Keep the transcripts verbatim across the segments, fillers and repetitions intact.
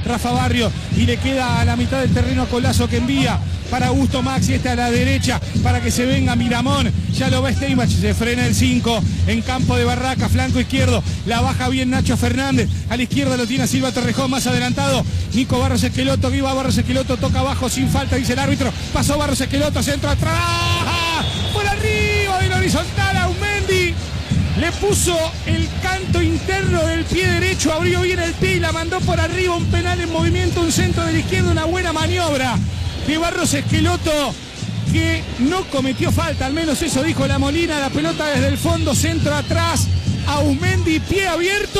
Rafa Barrio, y le queda a la mitad del terreno a Colazo, que envía para Augusto Maxi, este a la derecha para que se venga Miramón. Ya lo va Steinbach, se frena el cinco en campo de Barraca, flanco izquierdo, la baja bien Nacho Fernández, a la izquierda lo tiene a Silva Torrejón, más adelantado Nico Barros Esqueloto, que iba Barros Esqueloto, toca abajo sin falta, dice el árbitro, pasó Barros Esqueloto, centro atrás, por arriba del horizontal Aumendi. Le puso el canto interno del pie derecho, abrió bien el pie y la mandó por arriba, un penal en movimiento, un centro de la izquierda, una buena maniobra de Barros Esqueloto, que no cometió falta, al menos eso dijo la Molina. La pelota desde el fondo, centro atrás, Aumendi, pie abierto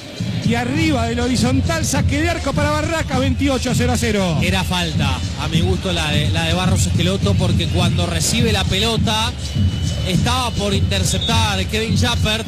y arriba del horizontal, saque de arco para Barraca, veintiocho a cero a cero. Era falta, a mi gusto, la de, la de Barros Esqueloto, porque cuando recibe la pelota estaba por interceptar Kevin Jappert,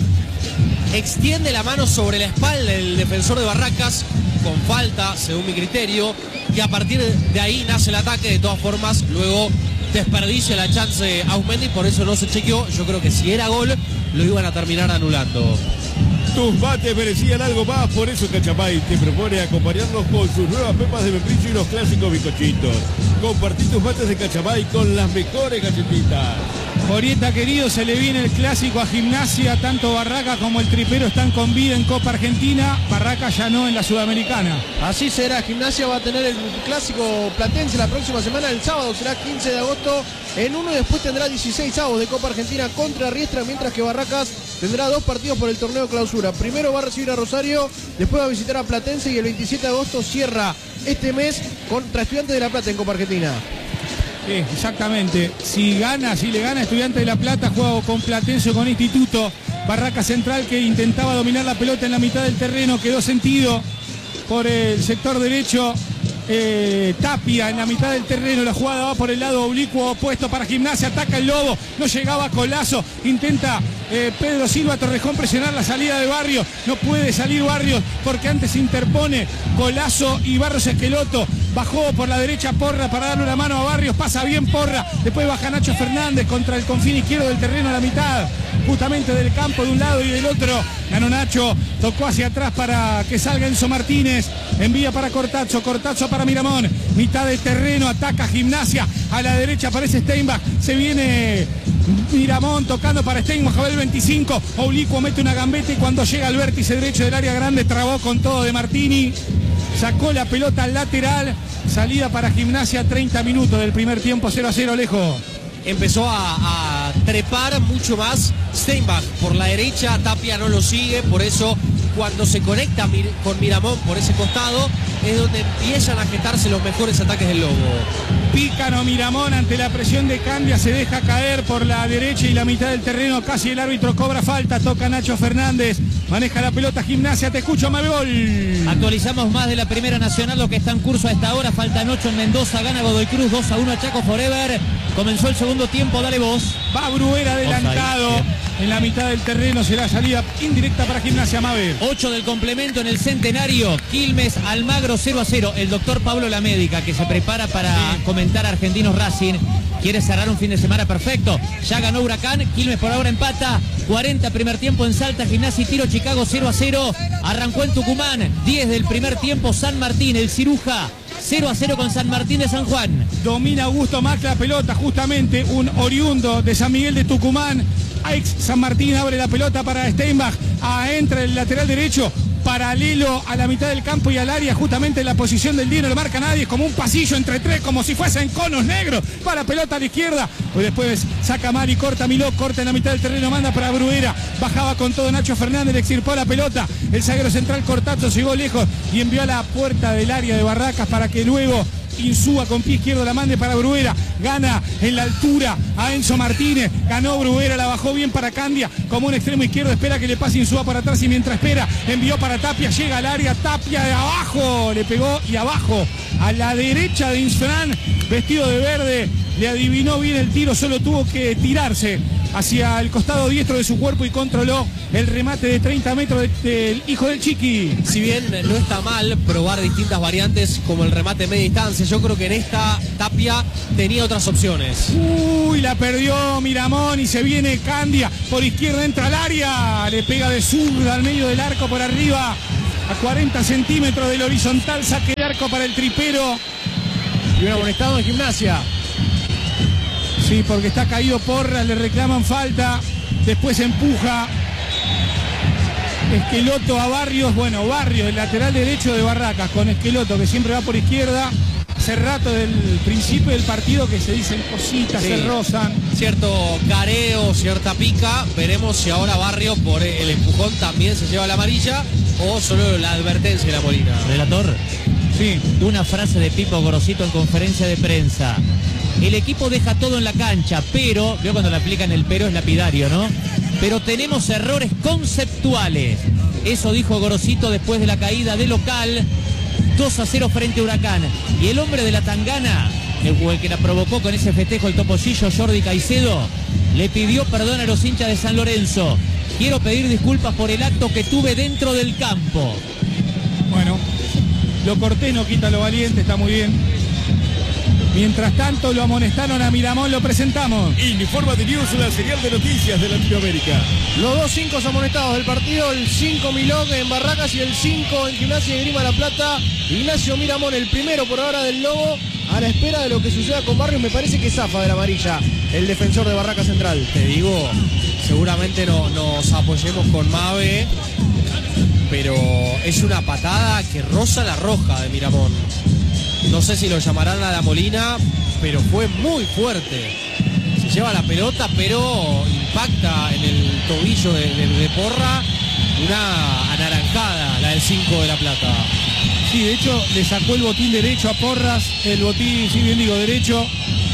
extiende la mano sobre la espalda del defensor de Barracas, con falta, según mi criterio, y a partir de ahí nace el ataque. De todas formas, luego desperdicia la chance Aumendi, por eso no se chequeó. Yo creo que si era gol, lo iban a terminar anulando. Tus mates merecían algo más, por eso Cachamay te propone acompañarnos con sus nuevas pepas de membrillo y los clásicos bizcochitos. Compartí tus mates de Cachamay con las mejores galletitas. Morieta querido, se le viene el clásico a Gimnasia, tanto Barraca como el Tripero están con vida en Copa Argentina, Barraca ya no en la Sudamericana. Así será, Gimnasia va a tener el clásico platense la próxima semana, el sábado será quince de agosto en uno, y después tendrá dieciséis sábados de Copa Argentina contra Riestra, mientras que Barracas tendrá dos partidos por el torneo clausura. Primero va a recibir a Rosario, después va a visitar a Platense y el veintisiete de agosto cierra este mes contra Estudiantes de La Plata en Copa Argentina. Sí, exactamente. Si gana, si le gana Estudiantes de La Plata, juega con Platense o con Instituto. Barraca Central, que intentaba dominar la pelota en la mitad del terreno, quedó sentido por el sector derecho. Eh, Tapia en la mitad del terreno, la jugada va por el lado oblicuo opuesto para Gimnasia, ataca el Lobo, no llegaba Colazo, intenta eh, Pedro Silva Torrejón presionar la salida de Barrios, no puede salir Barrios porque antes se interpone Colazo y Barros Esqueloto. Bajó por la derecha Porra para darle una mano a Barrios, pasa bien Porra, después baja Nacho Fernández contra el confín izquierdo del terreno a la mitad, justamente del campo de un lado y del otro. Ganó Nacho, tocó hacia atrás para que salga Enzo Martínez, envía para Cortazzo, Cortazzo para Miramón, mitad de terreno, ataca Gimnasia, a la derecha aparece Steinbach, se viene Miramón tocando para Steinbach, a el veinticinco, oblicuo mete una gambeta y cuando llega al vértice derecho del área grande trabó con todo de Martini, sacó la pelota al lateral, salida para Gimnasia, treinta minutos del primer tiempo, cero a cero, lejos. Empezó a, a trepar mucho más Steinbach por la derecha, Tapia no lo sigue, por eso cuando se conecta Mir con Miramón por ese costado es donde empiezan a gestarse los mejores ataques del Lobo. Pícaro Miramón ante la presión de Candia, se deja caer por la derecha y la mitad del terreno, casi el árbitro cobra falta, toca Nacho Fernández, maneja la pelota Gimnasia, te escucho Mabel. Actualizamos más de la Primera Nacional, lo que está en curso a esta hora, faltan ocho en Mendoza, gana Godoy Cruz dos a uno a Chaco Forever, comenzó el segundo tiempo, dale vos. Va Bruera adelantado, en la mitad del terreno será salida indirecta para Gimnasia, Mabel. ocho del complemento en el Centenario, Quilmes Almagro cero a cero, el doctor Pablo La Médica que se prepara para sí. comentar Argentinos Racing, quiere cerrar un fin de semana perfecto, ya ganó Huracán, Quilmes por ahora empata, cuarenta primer tiempo en Salta, Gimnasia y Tiro Chicago cero a cero, arrancó en Tucumán, diez del primer tiempo San Martín, el Ciruja, cero a cero con San Martín de San Juan. Domina Augusto Mac la pelota, justamente un oriundo de San Miguel de Tucumán, ex San Martín, abre la pelota para Steinbach, ah, entra el lateral derecho, paralelo a la mitad del campo y al área, justamente en la posición del diez, no lo marca nadie, es como un pasillo entre tres, como si fuesen conos negros, para la pelota a la izquierda, pues después saca Mari, corta Miló, corta en la mitad del terreno, manda para Bruera, bajaba con todo Nacho Fernández, le extirpó la pelota, el zaguero central Cortazzo llegó lejos y envió a la puerta del área de Barracas para que luego Insúa con pie izquierdo la mande para Bruera, gana en la altura a Enzo Martínez, ganó Bruera, la bajó bien para Candia, como un extremo izquierdo, espera que le pase Insúa para atrás y mientras espera, envió para Tapia, llega al área, Tapia de abajo, le pegó y abajo, a la derecha de Insfran, vestido de verde, le adivinó bien el tiro, solo tuvo que tirarse hacia el costado diestro de su cuerpo y controló el remate de treinta metros del de, de hijo del Chiqui. Si bien no está mal probar distintas variantes como el remate de media distancia, yo creo que en esta Tapia tenía otras opciones. Uy, la perdió Miramón y se viene Candia, por izquierda entra al área, le pega de zurda al medio del arco por arriba a cuarenta centímetros del horizontal, saque de arco para el tripero. Y un amonestado en Gimnasia. Sí, porque está caído Porras, le reclaman falta, después empuja Esqueloto a Barrios. Bueno, Barrios, el lateral derecho de Barracas, con Esqueloto que siempre va por izquierda. Hace rato del principio del partido que se dicen cositas, sí, se rozan. Cierto careo, cierta pica. Veremos si ahora Barrios por el empujón también se lleva la amarilla o solo la advertencia de la Molina. Relator, sí, una frase de Pipo Gorosito en conferencia de prensa. El equipo deja todo en la cancha, pero, veo cuando le aplican el pero es lapidario, ¿no? Pero tenemos errores conceptuales. Eso dijo Gorosito después de la caída de local. dos a cero frente a Huracán. Y el hombre de la tangana, el, el que la provocó con ese festejo, el topollillo Jordi Caicedo, le pidió perdón a los hinchas de San Lorenzo. Quiero pedir disculpas por el acto que tuve dentro del campo. Bueno, lo cortés no quita lo valiente, está muy bien. Mientras tanto lo amonestaron a Miramón, lo presentamos. Informa de News, la serial de noticias de Latinoamérica. Los dos cinco amonestados del partido, el cinco Milog en Barracas y el cinco en Gimnasia y Grima La Plata. Ignacio Miramón, el primero por ahora del Lobo, a la espera de lo que suceda con Barrios. Me parece que zafa de la amarilla el defensor de Barracas Central. Te digo, seguramente no, nos apoyemos con Mave, pero es una patada que roza la roja de Miramón. No sé si lo llamarán a la Molina, pero fue muy fuerte. Se lleva la pelota, pero impacta en el tobillo de, de, de Porra. Una anaranjada, la del cinco de La Plata. Sí, de hecho, le sacó el botín derecho a Porras. El botín, sí, bien digo, derecho.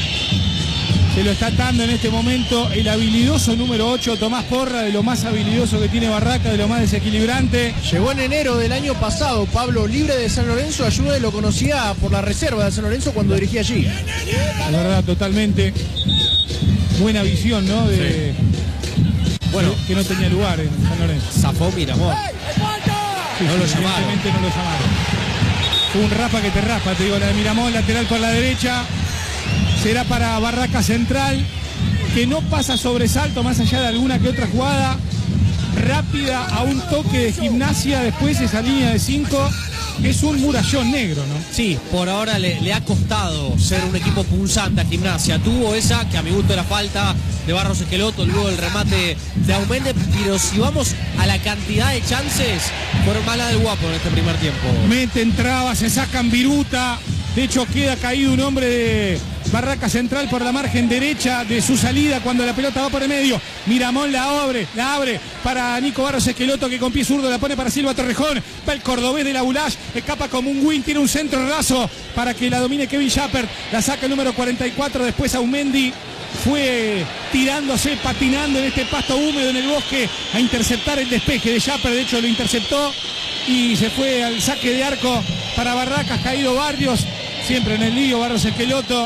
Se lo está atando en este momento el habilidoso número ocho, Tomás Porra, de lo más habilidoso que tiene Barraca, de lo más desequilibrante. Llegó en enero del año pasado, Pablo, libre de San Lorenzo. Ayude lo conocía por la reserva de San Lorenzo cuando dirigía allí. La verdad, totalmente. Buena visión, ¿no? De, sí. Bueno, que no tenía lugar en San Lorenzo. Zafó Miramón. Sí, no sí, lo llamaron. Evidentemente no lo llamaron. Fue un rapa que te raspa, te digo, la de Miramón, lateral por la derecha. Será para Barraca Central, que no pasa sobresalto más allá de alguna que otra jugada rápida a un toque de Gimnasia. Después esa línea de cinco es un murallón negro, ¿no? Sí, por ahora le, le ha costado ser un equipo punzante a Gimnasia. Tuvo esa, que a mi gusto era falta de Barros Esqueloto, luego el remate de Auméndez, pero si vamos a la cantidad de chances, fueron malas del Guapo en este primer tiempo. Meten trabas, se sacan viruta. De hecho queda caído un hombre de Barraca Central por la margen derecha de su salida cuando la pelota va por el medio. Miramón la abre, la abre para Nico Barros Esqueloto, que con pie zurdo la pone para Silva Torrejón. Va el cordobés de la Bulash, escapa como un win, tiene un centro raso para que la domine Kevin Schappert. La saca el número cuarenta y cuatro, después Aumendi fue tirándose, patinando en este pasto húmedo en el bosque a interceptar el despeje de Schappert. De hecho lo interceptó y se fue al saque de arco para Barracas. Caído Barrios, siempre en el lío Barros Esqueloto.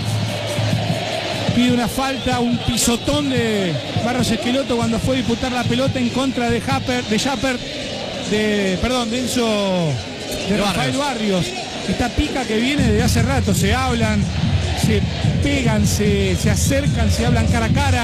Pide una falta, un pisotón de Barros Esqueloto cuando fue a disputar la pelota en contra de Schappert, de Schappert, de, perdón, de Enzo, de Rafael Barrios. Esta pica que viene de hace rato, se hablan, se pegan, se, se acercan, se hablan cara a cara.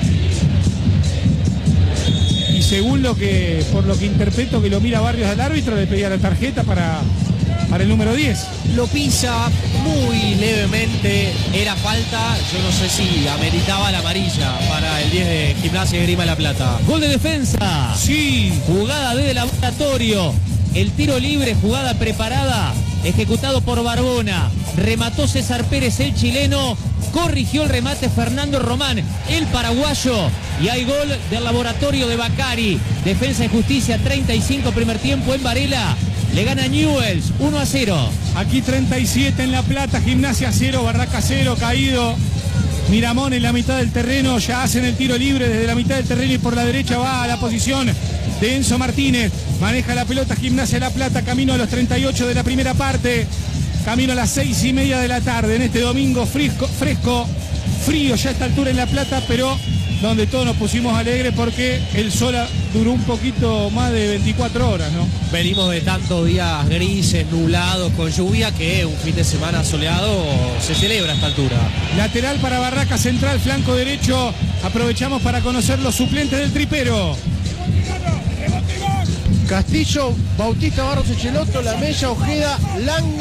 Y según lo que, por lo que interpreto que lo mira Barrios al árbitro, le pedía la tarjeta para, para el número diez. Lo pisa muy levemente, era falta, yo no sé si ameritaba la amarilla para el diez de Gimnasia y Grima La Plata. Gol de defensa. Sí. Jugada de laboratorio. El tiro libre, jugada preparada, ejecutado por Barbona. Remató César Pérez, el chileno. Corrigió el remate Fernando Román, el paraguayo. Y hay gol del laboratorio de Bacari. Defensa y Justicia, treinta y cinco primer tiempo en Varela. Le gana Newells, uno a cero. Aquí treinta y siete en La Plata, Gimnasia cero, Barraca cero, caído. Miramón en la mitad del terreno, ya hacen el tiro libre desde la mitad del terreno y por la derecha va a la posición de Enzo Martínez. Maneja la pelota Gimnasia La Plata, camino a los treinta y ocho de la primera parte. Camino a las seis y media de la tarde en este domingo fresco, fresco, frío ya a esta altura en La Plata, pero donde todos nos pusimos alegres porque el sol duró un poquito más de veinticuatro horas, ¿no? Venimos de tantos días grises, nublados, con lluvia, que un fin de semana soleado se celebra a esta altura. Lateral para Barraca Central, flanco derecho. Aprovechamos para conocer los suplentes del tripero. Castillo, Bautista, Barros, Echeloto, La Mella, Ojeda, Langa.